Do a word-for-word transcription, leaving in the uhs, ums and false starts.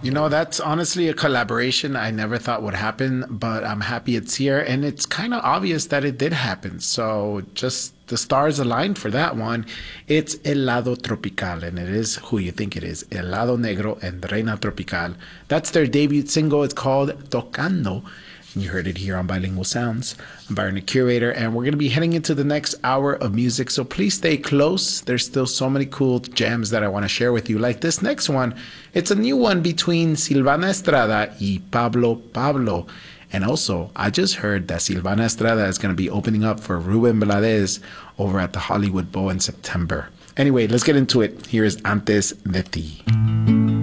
You know, that's honestly a collaboration I never thought would happen, but I'm happy it's here. And it's kind of obvious that it did happen. So just the stars aligned for that one. It's Helado Tropical, and it is who you think it is, Helado Negro and Reina Tropical. That's their debut single. It's called Tocando. You heard it here on Bilingual Sounds. I'm Byron, the curator, and we're going to be heading into the next hour of music. So please stay close. There's still so many cool jams that I want to share with you. Like this next one. It's a new one between Silvana Estrada y Pablo Pablo. And also, I just heard that Silvana Estrada is going to be opening up for Ruben Blades over at the Hollywood Bowl in September. Anyway, let's get into it. Here is Antes de Ti.